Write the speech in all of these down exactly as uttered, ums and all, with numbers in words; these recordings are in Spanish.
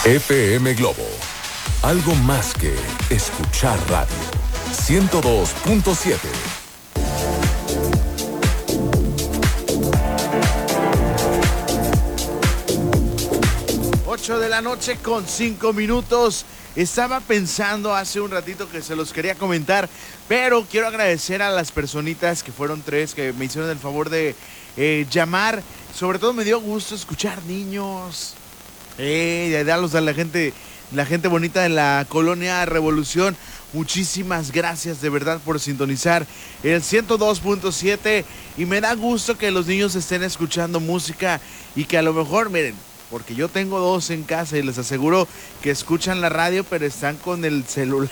F M Globo. Algo más que escuchar radio. ciento dos punto siete. ocho de la noche con cinco minutos. Estaba pensando hace un ratito que se los quería comentar, pero quiero agradecer a las personitas que fueron tres que me hicieron el favor de eh, llamar. Sobre todo me dio gusto escuchar niños. Eh, darlos a la gente, la gente bonita de la Colonia Revolución. Muchísimas gracias de verdad por sintonizar el ciento dos punto siete y me da gusto que los niños estén escuchando música y que a lo mejor, miren, porque yo tengo dos en casa y les aseguro que escuchan la radio pero están con el celular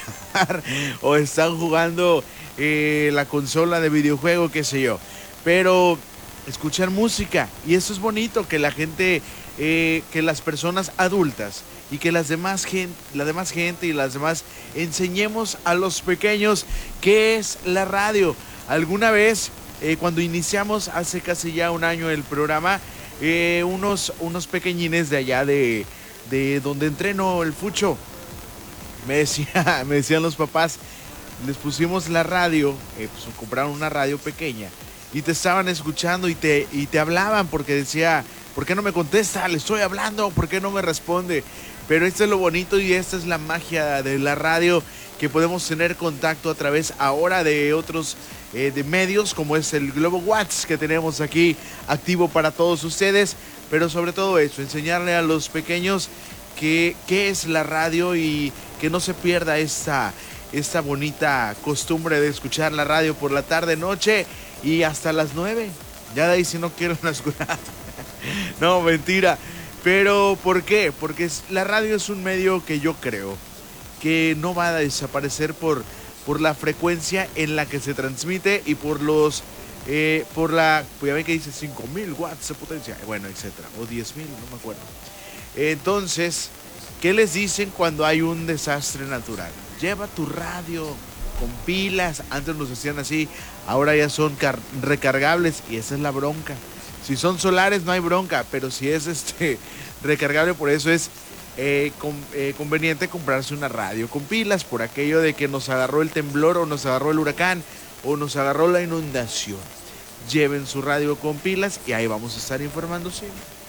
o están jugando eh, la consola de videojuego, qué sé yo, pero escuchar música y eso es bonito, que la gente, eh, que las personas adultas y que las demás gente, la demás gente y las demás enseñemos a los pequeños qué es la radio. Alguna vez, eh, cuando iniciamos hace casi ya un año el programa, eh, unos, unos pequeñines de allá de, de donde entreno el fucho, me, decía, me decían los papás, les pusimos la radio, eh, pues compraron una radio pequeña y te estaban escuchando y te, y te hablaban porque decía, ¿por qué no me contesta? Le estoy hablando, ¿por qué no me responde? Pero esto es lo bonito y esta es la magia de la radio, que podemos tener contacto a través ahora de otros eh, de medios, como es el Globo Watts que tenemos aquí activo para todos ustedes, pero sobre todo eso, enseñarle a los pequeños que, qué es la radio y que no se pierda esta, esta bonita costumbre de escuchar la radio por la tarde, noche y hasta las nueve. Ya de ahí si no quieren escuchar. No, mentira. Pero, ¿por qué? Porque es, la radio es un medio que yo creo que no va a desaparecer por, por la frecuencia en la que se transmite y por los, eh, por la, pues ya ven que dice cinco mil watts de potencia, bueno, etcétera, o diez mil, no me acuerdo. Entonces, ¿qué les dicen cuando hay un desastre natural? Lleva tu radio con pilas, antes nos hacían así, ahora ya son recargables y esa es la bronca. Si son solares no hay bronca, pero si es este recargable, por eso es eh, con, eh, conveniente comprarse una radio con pilas, por aquello de que nos agarró el temblor o nos agarró el huracán o nos agarró la inundación. Lleven su radio con pilas y ahí vamos a estar informándose.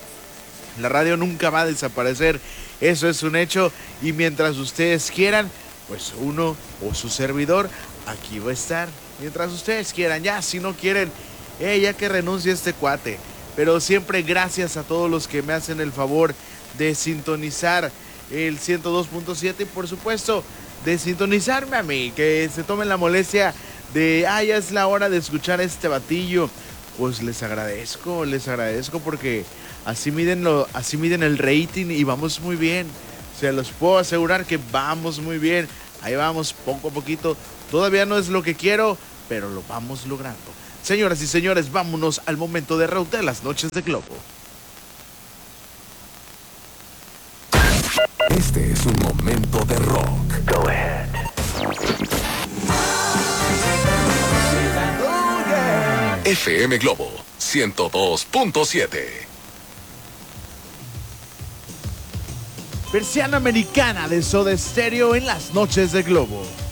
La radio nunca va a desaparecer, eso es un hecho, y mientras ustedes quieran, pues uno o su servidor aquí va a estar. Mientras ustedes quieran, ya si no quieren, Eh, ya que renuncie este cuate, pero siempre gracias a todos los que me hacen el favor de sintonizar el ciento dos punto siete y por supuesto de sintonizarme a mí, que se tomen la molestia de, ah, ya es la hora de escuchar este batillo. Pues les agradezco, les agradezco porque así miden, lo, así miden el rating y vamos muy bien, se los puedo asegurar que vamos muy bien, ahí vamos poco a poquito, todavía no es lo que quiero, pero lo vamos logrando. Señoras y señores, vámonos al momento de Raúl de las noches de Globo. Este es un momento de rock. Go ahead. Oh, yeah. F M Globo ciento dos punto siete. Persiana Americana de Soda Stereo en las noches de Globo.